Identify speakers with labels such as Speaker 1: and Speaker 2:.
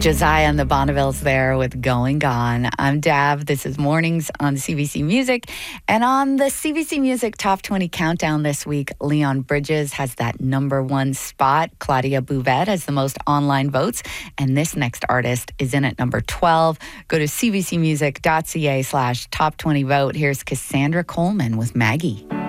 Speaker 1: Josiah and the Bonnevilles there with Going Gone. I'm Dav. This is Mornings on CBC Music. And on the CBC Music Top 20 Countdown this week, Leon Bridges has that number one spot. Claudia Bouvette has the most online votes. And this next artist is in at number 12. Go to cbcmusic.ca/top20vote. Here's Cassandra Coleman with Maggie.